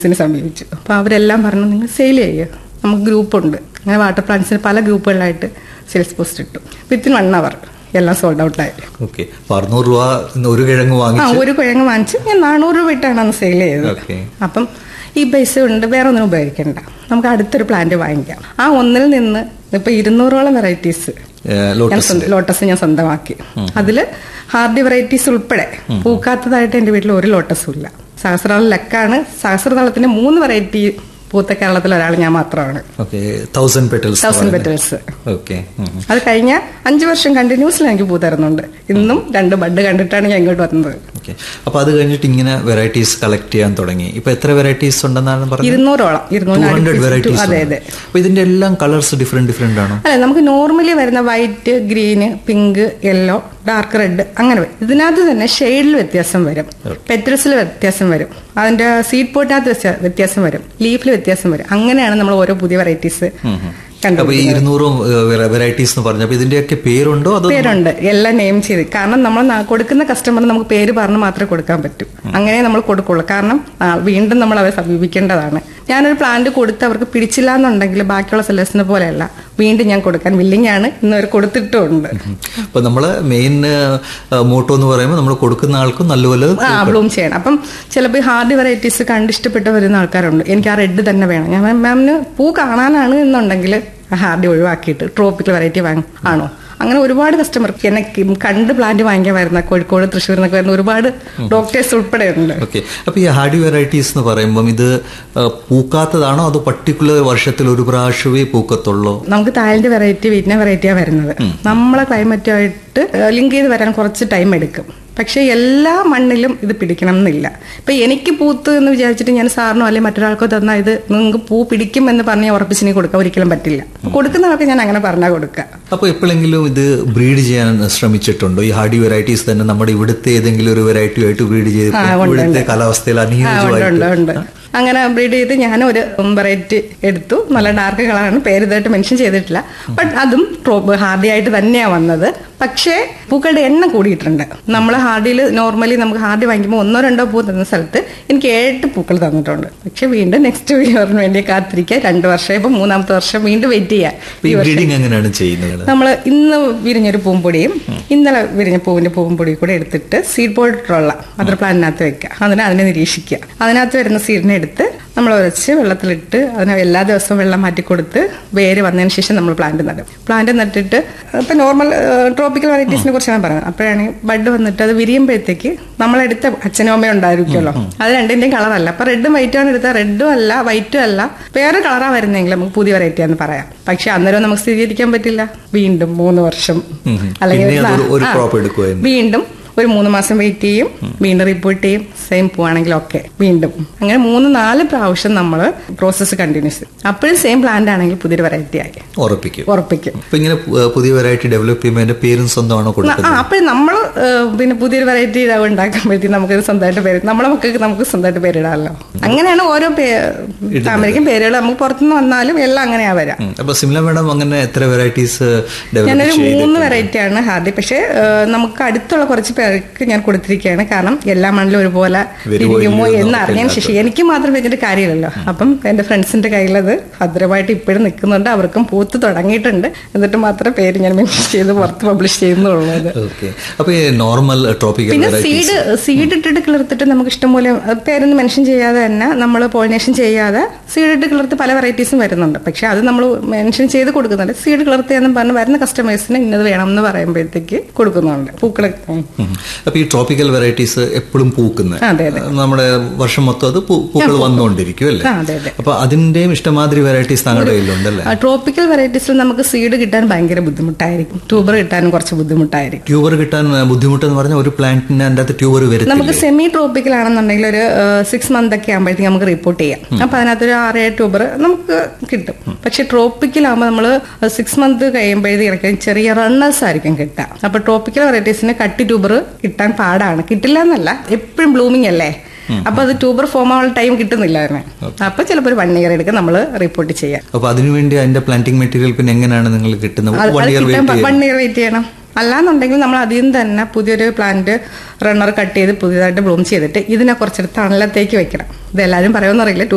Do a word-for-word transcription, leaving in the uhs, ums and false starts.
ിനെ സമീപിച്ചു. അപ്പോൾ അവരെല്ലാം പറഞ്ഞു നിങ്ങൾ സെയിൽ ചെയ്യുക, നമുക്ക് ഗ്രൂപ്പുണ്ട്. അങ്ങനെ വാട്ടർ പ്ലാന്റ്സിന് പല ഗ്രൂപ്പുകളിലായിട്ട് സെയിൽസ് പോസ്റ്റ് ഇട്ടു. വിത്തിൻ വൺ അവർ എല്ലാം സോൾഡ് ഔട്ട് ആയി. ഓക്കെ. അറുന്നൂറ് രൂപ ഒരു കിഴങ്ങ് ആ വാങ്ങിച്ചു. ഒരു കിഴങ്ങ് വാങ്ങിച്ച് ഞാൻ നാനൂറ് രൂപ ഇട്ടാണ് അന്ന് സെയിൽ ചെയ്തത്. ഓക്കെ. അപ്പം ഈ പൈസ കൊണ്ട് വേറെ ഒന്നും ഉപയോഗിക്കണ്ട, നമുക്ക് അടുത്തൊരു പ്ലാന്റ് വാങ്ങിക്കാം. ആ ഒന്നിൽ നിന്ന് ഇപ്പൊ ഇരുന്നൂറോളം വെറൈറ്റീസ് ലോട്ടസ് ഞാൻ സ്വന്തമാക്കി. അതില് ഹാർഡി വെറൈറ്റീസ് ഉൾപ്പെടെ പൂക്കാത്തതായിട്ട് എന്റെ വീട്ടിൽ ഒരു ലോട്ടസും ഇല്ല. സഹസ്രദളം ലക്കാണ്. സഹസ്രദളത്തിന്റെ മൂന്ന് വെറൈറ്റി പൂത്ത കേരളത്തിൽ ഒരാൾ ഞാൻ മാത്രമാണ്. Thousand petals thousand petals. Okay. അത് കഴിഞ്ഞ അഞ്ചു വർഷം കണ്ടിന്യൂസ്ലി എനിക്ക് പൂ തരുന്നുണ്ട്. ഇന്നും രണ്ട് ബഡ് കണ്ടിട്ടാണ് ഞാൻ ഇങ്ങോട്ട് വന്നത്. ഓക്കെ. അപ്പൊ അത് കഴിഞ്ഞിട്ട് ഇങ്ങനെ വെറൈറ്റീസ് കളക്ട് ചെയ്യാൻ തുടങ്ങി. ഇപ്പൊ എത്ര വെറൈറ്റീസ് ഉണ്ടെന്നാണ് പറഞ്ഞത്? ഇരുന്നൂറോളം. വെറൈറ്റീസ്. അതെ അതെ. അപ്പൊ ഇതിന്റെ എല്ലാം കളേഴ്സ് ഡിഫറെന്റ് ഡിഫറെന്റ് ആണോ? അല്ലെ, നമുക്ക് നോർമലി വരുന്ന white, green, pink, yellow, dark red അങ്ങനെ വരും. ഇതിനകത്ത് തന്നെ ഷെയ്ഡിൽ വ്യത്യാസം വരും, പെറ്റൽസിൽ വ്യത്യാസം വരും, അതിന്റെ സീഡ് പോട്ടിനകത്ത് വ്യത്യാസം വരും, ലീഫിൽ വ്യത്യാസം വരും. അങ്ങനെയാണ് നമ്മൾ ഓരോ പുതിയ വെറൈറ്റീസ് അപ്പൊ ഈ ഇരുന്നൂറും വെറൈറ്റീസ് എന്ന് പറഞ്ഞപ്പോ ഇതിന്റെയൊക്കെ പേരുണ്ടോ? അതോ പേരുണ്ട്, എല്ലാം നെയിം ചെയ്ത്. കാരണം നമ്മൾ കൊടുക്കുന്ന കസ്റ്റമറിന് നമുക്ക് പേര് പറഞ്ഞ് മാത്രമേ കൊടുക്കാൻ പറ്റൂ. അങ്ങനെ നമ്മൾ കൊടുക്കുള്ളൂ. കാരണം വീണ്ടും നമ്മൾ അവരെ സമീപിക്കേണ്ടതാണ്. ഞാനൊരു പ്ലാന്റ് കൊടുത്ത് അവർക്ക് പിടിച്ചില്ല എന്നുണ്ടെങ്കിൽ ബാക്കിയുള്ള സെല്ലേഴ്സിനെ പോലെയല്ല, വീണ്ടും ഞാൻ കൊടുക്കാൻ വില്ലിംഗ് ആണ്. ഇന്ന് അവർ കൊടുത്തിട്ടുണ്ട്. അപ്പൊ നമ്മള് മെയിൻ മോട്ടോ എന്ന് പറയുമ്പോൾ നമ്മൾ കൊടുക്കുന്ന ആൾക്കും നല്ലപോലെ ബ്ലൂം ചെയ്യണം. അപ്പം ചിലപ്പോൾ ഹാർഡ് വെറൈറ്റീസ് കണ്ടിഷ്ടപ്പെട്ട് വരുന്ന ആൾക്കാരുണ്ട്. എനിക്ക് ആ റെഡ് തന്നെ വേണം. ഞാൻ മാമിന് പൂ കാണാനാണ് എന്നുണ്ടെങ്കിൽ ഹാർഡി ഒഴിവാക്കിയിട്ട് ട്രോപ്പിക്കൽ വെറൈറ്റി വാങ്ങും ആണോ? അങ്ങനെ ഒരുപാട് കസ്റ്റമർ എന്നെ കണ്ട് പ്ലാന്റ് വാങ്ങിക്കാൻ വരുന്ന കോഴിക്കോട്, തൃശ്ശൂർ എന്നൊക്കെ വരുന്ന ഒരുപാട് ഡോക്ടേഴ്സ് ഉൾപ്പെടെ ഉണ്ട്. ഓക്കെ. അപ്പൊ ഈ ഹാർഡി വെറൈറ്റീസ് എന്ന് പറയുമ്പോൾ ഇത് പൂക്കാത്തതാണോ അതോ പർട്ടിക്കുലർ വർഷത്തിൽ ഒരു പ്രാവശ്യമേ പൂക്കത്തുള്ളൂ? നമുക്ക് തായ്ലൻഡ് വെറൈറ്റി, വിയറ്റ്നാം വെറൈറ്റിയാണ് വരുന്നത്. നമ്മളെ ക്ലൈമറ്റുമായിട്ട് ലിങ്ക് ചെയ്ത് വരാൻ കുറച്ച് ടൈം എടുക്കും. പക്ഷെ എല്ലാ മണ്ണിലും ഇത് പിടിക്കണം എന്നില്ല. ഇപ്പൊ എനിക്ക് പൂത്ത് എന്ന് വിചാരിച്ചിട്ട് ഞാൻ സാറിനോ അല്ലെങ്കിൽ മറ്റൊരാൾക്കോ തന്നാൽ ഇത് നിങ്ങൾക്ക് പൂ പിടിക്കും എന്ന് പറഞ്ഞ് ഉറപ്പിച്ചിനി കൊടുക്കാൻ ഒരിക്കലും പറ്റില്ല. കൊടുക്കുന്നവർക്ക് ഞാൻ അങ്ങനെ പറഞ്ഞാൽ കൊടുക്കുക. അപ്പൊ എപ്പോഴെങ്കിലും ഇത് ബ്രീഡ് ചെയ്യാൻ ശ്രമിച്ചിട്ടുണ്ടോ? ഈ ഹാർഡി വെറൈറ്റീസ് തന്നെ നമ്മുടെ ഇവിടുത്തെ ഏതെങ്കിലും ഒരു വെറൈറ്റി ആയിട്ട് ബ്രീഡ് ചെയ്ത് ഇവിടുത്തെ കാലാവസ്ഥയിൽ അനുയോജ്യമായിട്ട് അങ്ങനെ ബ്രീഡ് ചെയ്ത് ഞാൻ ഒരു വെറൈറ്റി എടുത്തു. നല്ല ഡാർക്ക് കളറാണ്, പേര് ഇതായിട്ട് മെൻഷൻ ചെയ്തിട്ടില്ല. ബട്ട് അതും ഹാർഡി ആയിട്ട് തന്നെയാണ് വന്നത്. പക്ഷേ പൂക്കളുടെ എണ്ണം കൂടിയിട്ടുണ്ട്. നമ്മൾ ഹാർഡിയിൽ നോർമലി നമുക്ക് ഹാർഡി വാങ്ങിക്കുമ്പോൾ ഒന്നോ രണ്ടോ പൂ തന്ന സ്ഥലത്ത് എനിക്ക് ഏഴ് പൂക്കൾ തന്നിട്ടുണ്ട്. പക്ഷെ വീണ്ടും നെക്സ്റ്റ് ഇയറിന് വേണ്ടി കാത്തിരിക്കുക. രണ്ടു വർഷം ഇപ്പൊ മൂന്നാമത്തെ വർഷം വീണ്ടും വെയിറ്റ് ചെയ്യാം. നമ്മൾ ഇന്ന് വിരിഞ്ഞൊരു പൂമ്പൊടിയും ഇന്നലെ വിരിഞ്ഞ പൂവിന്റെ പൂമ്പൊടിയും കൂടെ എടുത്തിട്ട് സീഡ് പോയിട്ടുള്ള മദർ പ്ലാന്റിനകത്ത് വെക്കുക. അതിനെ അതിനെ നിരീക്ഷിക്കുക. അതിനകത്ത് വരുന്ന സീഡിനെ എടുത്ത് നമ്മൾ ഉരച്ച് വെള്ളത്തിലിട്ട് അതിന് എല്ലാ ദിവസവും വെള്ളം മാറ്റി കൊടുത്ത് വേര് വന്നതിന് ശേഷം നമ്മൾ പ്ലാന്റ് നടും. പ്ലാന്റ് നട്ടിട്ട് ഇപ്പൊ നോർമൽ ട്രോപ്പിക്കൽ വെറൈറ്റീസിനെ കുറിച്ചാണ് പറയുന്നത്. അപ്പോഴാണ് ബഡ് വന്നിട്ട് അത് വിരിയുമ്പോഴത്തേക്ക് നമ്മളെടുത്ത അച്ഛനും അമ്മയും ഉണ്ടായിരിക്കുമല്ലോ, അത് രണ്ടിന്റെയും കളറല്ല. അപ്പൊ റെഡും വൈറ്റും ആണ് എടുത്താൽ റെഡും അല്ല വൈറ്റും അല്ല വേറെ കളറാ വരുന്നെങ്കിൽ നമുക്ക് പുതിയ വെറൈറ്റി ആണെന്ന് പറയാം. പക്ഷെ അന്നേരം നമുക്ക് സ്ഥിരീകരിക്കാൻ പറ്റില്ല. വീണ്ടും മൂന്ന് വർഷം അല്ലെങ്കിൽ വീണ്ടും ഒരു മൂന്ന് മാസം വെയിറ്റ് ചെയ്യും, വീണ്ടും റിപ്പോർട്ട് ചെയ്യും. സെയിം പൂവാണെങ്കിൽ ഓക്കെ വീണ്ടും അങ്ങനെ മൂന്ന് നാല് പ്രാവശ്യം നമ്മൾ പ്രോസസ്സ് കണ്ടിന്യൂസ്. അപ്പോഴും സെയിം പ്ലാന്റ് ആണെങ്കിൽ പുതിയൊരു വെറൈറ്റി ആയി ഉറപ്പിക്കും ഉറപ്പിക്കും ഇങ്ങനെ പുതിയ വെറൈറ്റി ഡെവലപ്പ് ചെയ്യുമ്പോൾ പേരും സ്വന്തമാണോ കൊടുക്കുന്നത്? അപ്പോഴും നമ്മൾ പിന്നെ പുതിയൊരു വെറൈറ്റി ഉണ്ടാക്കുമ്പോഴത്തേക്കും നമുക്ക് സ്വന്തമായിട്ട് പേര് നമ്മളെ മക്കൾക്ക് നമുക്ക് സ്വന്തമായിട്ട് പേരിടാമല്ലോ. അങ്ങനെയാണ് ഓരോ താമരയ്ക്കും പേരുകൾ നമുക്ക് പുറത്തുനിന്ന് വന്നാലും എല്ലാം അങ്ങനെയാ വരാം. അപ്പൊ സിംല മാഡം അങ്ങനെ എത്ര വെറൈറ്റീസ്? ഞാനൊരു മൂന്ന് വെറൈറ്റിയാണ് ഹാർഡി. പക്ഷെ നമുക്ക് അടുത്തുള്ള കുറച്ച് പേർക്ക് ഞാൻ കൊടുത്തിരിക്കുകയാണ്. കാരണം എല്ലാ മണ്ണിലും ഒരുപോലെ ഇരിക്കുമോ എന്ന് അറിയാൻ ശേഷി എനിക്ക് മാത്രം വെച്ചിട്ട് കാര്യമില്ലല്ലോ. അപ്പം എന്റെ ഫ്രണ്ട്സിന്റെ കയ്യിലത് ഭദ്രമായിട്ട് ഇപ്പോഴും നിൽക്കുന്നുണ്ട്. അവർക്കും പൂത്ത് തുടങ്ങിയിട്ടുണ്ട്. എന്നിട്ട് മാത്രം പേര് ഞാൻ മെൻഷൻ ചെയ്ത് പുറത്ത് പബ്ലിഷ് ചെയ്യുന്നുള്ളത്. പിന്നെ സീഡ് സീഡ് ഇട്ടിട്ട് കിളിർത്തിട്ട് നമുക്ക് ഇഷ്ടംപോലെ പേരൊന്നും മെൻഷൻ ചെയ്യാതെ തന്നെ നമ്മൾ പോളിനേഷൻ ചെയ്യാതെ സീഡ് ഇട്ട് കിളിർത്ത് പല വെറൈറ്റീസും വരുന്നുണ്ട്. പക്ഷെ അത് നമ്മൾ മെൻഷൻ ചെയ്ത് കൊടുക്കുന്നുണ്ട്. സീഡ് കിളിർത്തിയെന്ന് പറഞ്ഞ് വരുന്ന കസ്റ്റമേഴ്സിന് ഇന്നത് വേണം എന്ന് പറയുമ്പോഴത്തേക്ക് കൊടുക്കുന്നുണ്ട് പൂക്കൾ. അപ്പൊ ഈ ട്രോപ്പിക്കൽ വെറൈറ്റീസ് എപ്പോഴും പൂക്കുന്നത് നമ്മുടെ വർഷം മൊത്തം അത് പൂക്കൾ വന്നുകൊണ്ടിരിക്കും അല്ലേ? അപ്പൊ അതിന്റെയും ഇഷ്ടമാതിരി വെറൈറ്റീസ് താങ്കളുടെ കയ്യിലുണ്ടല്ലേ? ട്രോപ്പിക്കൽ വെറൈറ്റീസിൽ നമുക്ക് സീഡ് കിട്ടാൻ ഭയങ്കര ബുദ്ധിമുട്ടായിരിക്കും. ട്യൂബർ കിട്ടാനും കുറച്ച് ബുദ്ധിമുട്ടായിരിക്കും. ട്യൂബർ കിട്ടാൻ ബുദ്ധിമുട്ടെന്ന് പറഞ്ഞാൽ ഒരു പ്ലാന്റിന് അതിന്റെ അകത്ത് ട്യൂബർ വരും. നമുക്ക് സെമി ട്രോപ്പിക്കൽ ആണെന്നുണ്ടെങ്കിൽ ഒരു സിക്സ് മന്ത് ഒക്കെ ആകുമ്പോഴത്തേക്ക് നമുക്ക് റിപ്പോർട്ട് ചെയ്യാം. അപ്പൊ അതിനകത്തൊരു ആറേഴ് ട്യൂബർ നമുക്ക് കിട്ടും. പക്ഷെ ട്രോപ്പിക്കൽ ആകുമ്പോൾ നമ്മൾ സിക്സ് മന്ത് കഴിയുമ്പോഴത്തേക്കും ചെറിയ റണ്ണേഴ്സ് ആയിരിക്കും കിട്ടുക. അപ്പൊ ട്രോപ്പിക്കൽ വെറൈറ്റീസിന് കട്ടി ട്യൂബർ കിട്ടാൻ പാടാണ്. കിട്ടില്ല എന്നല്ല, എപ്പോഴും ബ്ലൂമിംഗ് അല്ലേ. അപ്പൊ അത് ട്യൂബർ ഫോം ആവാനുള്ള ടൈം കിട്ടുന്നില്ല അതിന്. അപ്പൊ ചിലപ്പോൾ ഒരു വൺ ഇയർ എടുക്കും നമ്മൾ റിപ്പോർട്ട് ചെയ്യാം. അപ്പൊ അതിനുവേണ്ടി അതിന്റെ പ്ലാന്റിംഗ് മെറ്റീരിയൽ പിന്നെ എങ്ങനെയാണ് നിങ്ങൾ കിട്ടുന്നത്? വൺ ഇയർ വെയിറ്റ് ചെയ്യണം. അല്ലാന്നുണ്ടെങ്കിൽ നമ്മൾ അതിൽ തന്നെ പുതിയൊരു പ്ലാന്റ് റണ്ണർ കട്ട് ചെയ്ത് പുതിയതായിട്ട് ബ്ലൂം ചെയ്തിട്ട് ഇതിനെ കുറച്ചെടുത്ത് തണലത്തേക്ക് വെക്കണം. ഇതെല്ലാവരും പറയുമെന്നറിയില്ല.